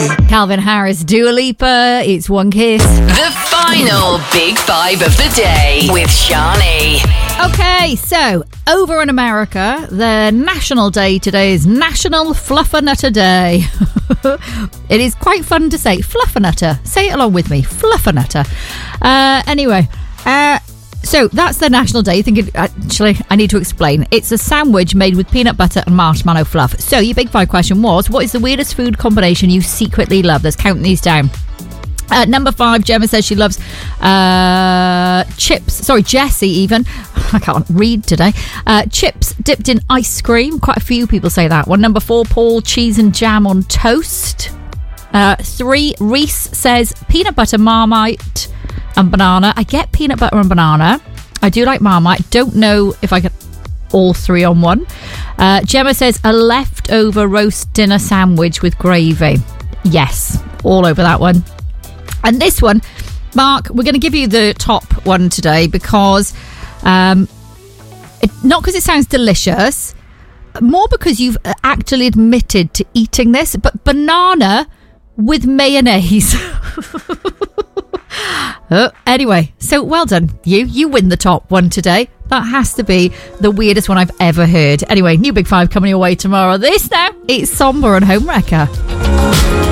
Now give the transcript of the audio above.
Calvin Harris, Dua Lipa, it's One Kiss. The final Big Five of the day with Shani. Okay, so over in America, the national day today is National Fluffernutter Day. It is quite fun to say, Fluffernutter. Say it along with me, Fluffernutter. So that's the national day. Actually, I need to explain. It's a sandwich made with peanut butter and marshmallow fluff. So your Big Five question was, what is the weirdest food combination you secretly love? Let's count these down. Number 5, Gemma says she loves chips. Sorry, Jessie even. I can't read today. Chips dipped in ice cream. Quite a few people say that one. Number 4, Paul, cheese and jam on toast. 3, Reese says peanut butter, Marmite and banana. I get peanut butter and banana. I do like Marmite. Don't know if I get all 3 on one. Gemma says a leftover roast dinner sandwich with gravy. Yes, all over that one. And this one, Mark, we're going to give you the top one today because, not because it sounds delicious, more because you've actually admitted to eating this, but banana with mayonnaise. Anyway, so well done. You win the top one today. That has to be the weirdest one I've ever heard. Anyway, new Big Five coming your way tomorrow. This now, it's Somber and Homewrecker.